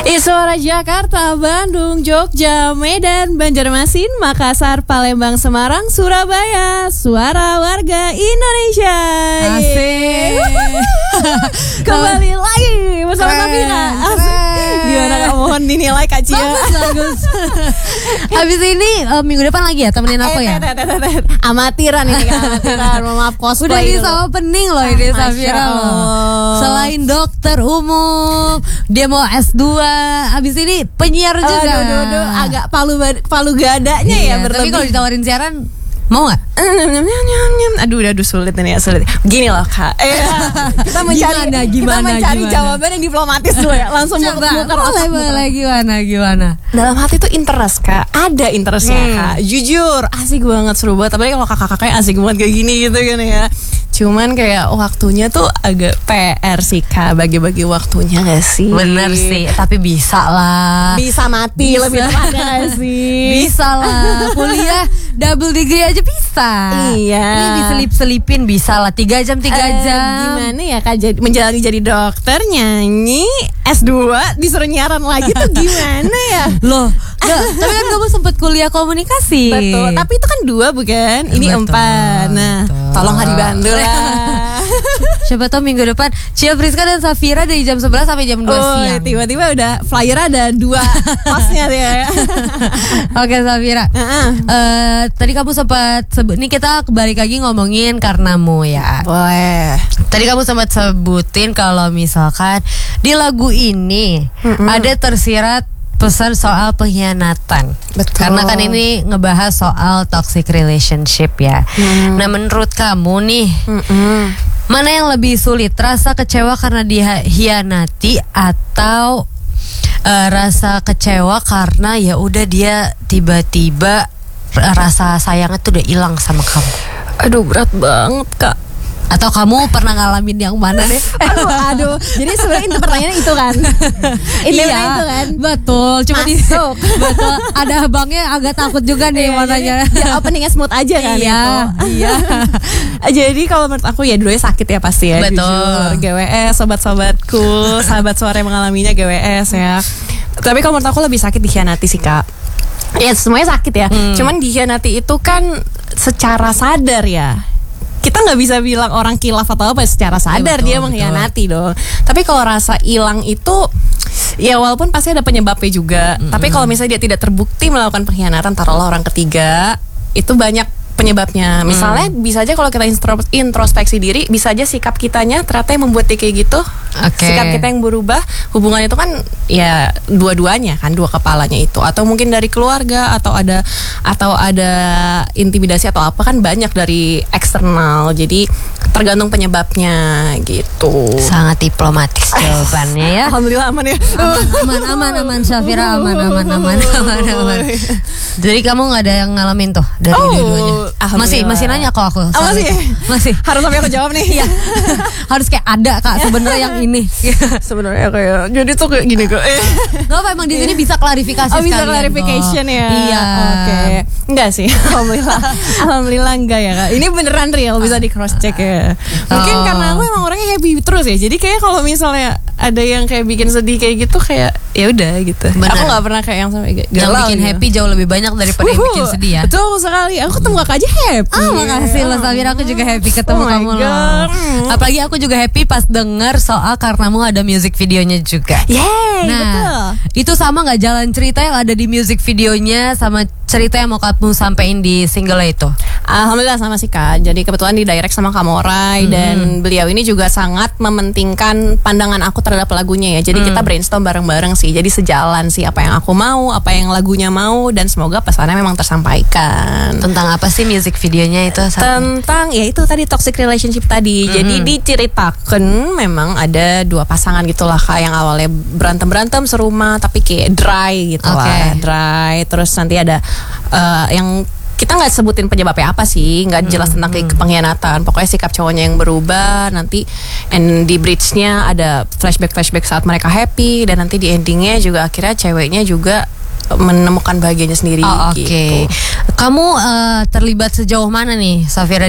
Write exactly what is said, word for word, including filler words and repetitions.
Suara Jakarta, Bandung, Jogja, Medan, Banjarmasin, Makassar, Palembang, Semarang, Surabaya. Suara warga Indonesia. Asik. Kembali lagi bersama Safira. Gimana Kak, mohon dinilai Kak Cia. Bagus, bagus. Habis ini uh, minggu depan lagi ya temenin aku ya. Amatiran ini Kak, amatiran. Maaf cosplay. Udah bisa opening loh ini Safira loh. Selain dokter umum, dia mau S dua. Abis ini penyiar juga. Aduh, aduh, aduh, agak palu palu gadanya iya, ya berlebih. Tapi kalau ditawarin siaran mau nggak? Aduh, aduh, sulit ini ya, sulit. Gini loh Kak, eh, kita mencari, gimana, gimana, kita mencari gimana? jawaban yang diplomatis dulu ya. Langsung Coba, muter boleh, boleh, gimana, gimana? Dalam hati tuh interest Kak, ada interestnya Hmm. Kak. Jujur, asik banget, seru banget. Tapi kalau kakak-kakaknya asik banget kayak gini gitu kan ya. Cuman kayak waktunya tuh agak P R sih Kak, bagi-bagi waktunya gak sih? Bener sih, tapi bisa lah. Bisa mati Bisa. lebih tepatnya gak sih? Bisa lah, kuliah double degree aja bisa. Iya. Ini diselip-selipin bisa lah, tiga jam tiga Eh, jam. Gimana ya Kak, jadi, menjalani jadi dokter, nyanyi, S dua, disuruh nyiaran lagi tuh gimana ya? Loh, enggak, tapi kan kamu sempet kuliah komunikasi. Betul, tapi itu kan dua bukan? Ini Betul, empat. Nah, betul. tolong dibantu lah. Siapa tahu minggu depan Cia Priska dan Safira dari jam sebelas sampai jam dua Oh, siang. tiba-tiba udah flyer ada dua hostnya ya. Oke Safira. Heeh. Eh, tadi kamu sempat sebut, ini kita kembali lagi ngomongin karenamu ya. Boleh. Tadi kamu sempat sebutin kalau misalkan di lagu ini Mm-mm. ada tersirat pesan soal pengkhianatan. Betul. Karena kan ini ngebahas soal toxic relationship ya. Hmm. Nah, menurut kamu nih, Mm-mm. mana yang lebih sulit? Rasa kecewa karena dihianati atau eh, rasa kecewa karena ya udah dia tiba-tiba r- rasa sayangnya tuh udah hilang sama kamu? Aduh, berat banget Kak. Atau kamu pernah ngalamin yang mana deh? Aduh, aduh. Jadi sebenarnya itu pertanyaannya itu kan. Itu Iya, itu kan. betul. Cuma di Masuk. betul. Ada abangnya agak takut juga nih Iya, mananya. jadi, ya, openingnya smooth aja kan. Iya, itu. iya. Jadi kalau menurut aku ya dulunya sakit ya pasti ya. Betul. Jujur. G W S, sobat-sobatku, sahabat suara yang mengalaminya G W S ya. Tapi kalau menurut aku lebih sakit dikhianati sih Kak. Ya semuanya sakit ya. Hmm. Cuman dikhianati itu kan secara sadar ya. Kita nggak bisa bilang orang kilaf atau apa secara sadar betul, dia betul. mengkhianati dong. Tapi kalau rasa hilang itu ya walaupun pasti ada penyebabnya juga. Mm-mm. Tapi kalau misalnya dia tidak terbukti melakukan pengkhianatan, taruhlah orang ketiga, itu banyak penyebabnya. Misalnya bisa aja kalau kita instro- introspeksi diri, bisa aja sikap kitanya ternyata yang membuat dia kayak gitu. Oke. Sikap kita yang berubah, hubungan itu kan ya dua-duanya kan, dua kepalanya itu. Atau mungkin dari keluarga atau ada atau ada intimidasi atau apa kan banyak dari eksternal. Jadi tergantung penyebabnya gitu. Sangat diplomatis jawabannya ya. Alhamdulillah aman ya. Aman, aman, aman, Safira, aman, aman, aman, aman, aman. Jadi kamu nggak ada yang ngalamin tuh dari Oh, dua-duanya? Masih, alhamdulillah. masih nanya kok aku. Oh, soal masih? itu. Masih. Harus sampai aku jawab nih. Iya. Harus kayak ada Kak sebenarnya yang ini. Sebenarnya kayak jadi tuh kayak gini kok. Gak apa, emang di sini bisa klarifikasi Oh, bisa sekalian clarification kok. ya. Iya. Oke. Enggak sih. Alhamdulillah. Alhamdulillah enggak ya Kak. Ini beneran real, bisa di cross check ya. Mungkin Oh. karena aku emang orangnya happy terus ya. Jadi kayak kalau misalnya ada yang kayak bikin sedih kayak gitu kayak ya udah gitu. Bener. Aku nggak pernah kayak yang sampai Yang galau bikin gitu. happy jauh lebih banyak daripada yang Wuhu. bikin sedih ya. Betul sekali. Aku ketemu kakak aja happy. Ah, makasih loh Safira, aku juga happy ketemu Oh my kamu loh. God. Apalagi aku juga happy pas denger soal karenamu ada music videonya juga. Yeay, Nah, betul. itu sama nggak jalan cerita yang ada di music videonya sama cerita yang mau kamu sampein di single itu? Alhamdulillah sama sih Kak. Jadi kebetulan di direct sama Kamorai, Hmm. dan beliau ini juga sangat mementingkan pandangan aku terhadap lagunya ya. Jadi Hmm. kita brainstorm bareng-bareng sih. Jadi sejalan sih apa yang aku mau, apa yang lagunya mau, dan semoga pesannya memang tersampaikan. Tentang apa sih music videonya itu? Saf? Tentang ya itu tadi toxic relationship tadi. Jadi diceritakan memang ada dua pasangan gitulah Kak, yang awalnya berantem-berantem serumah tapi kayak dry gitu Oke. lah. Dry, terus nanti ada eh, yang kita nggak sebutin penyebabnya apa sih, nggak jelas tentang kayak pengkhianatan. Pokoknya sikap cowoknya yang berubah nanti, and di bridge-nya ada flashback-flashback saat mereka happy, dan nanti di endingnya juga akhirnya ceweknya juga menemukan bahagianya sendiri. Oh, oke. gitu. Kamu eh, terlibat sejauh mana nih, Safira,